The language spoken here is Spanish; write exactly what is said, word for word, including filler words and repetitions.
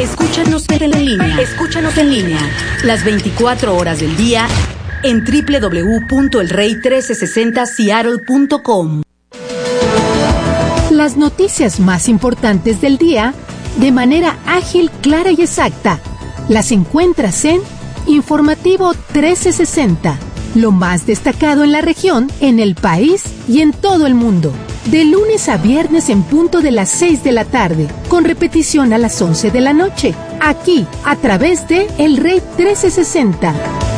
Escúchanos en línea. Escúchanos en línea. Las veinticuatro horas del día en doble u doble u doble u punto el rey trece sesenta seattle punto com. Las noticias más importantes del día de manera ágil, clara y exacta. Las encuentras en Informativo trece sesenta. Lo más destacado en la región, en el país y en todo el mundo. De lunes a viernes en punto de las seis de la tarde, con repetición a las once de la noche. Aquí, a través de El Rey trece sesenta.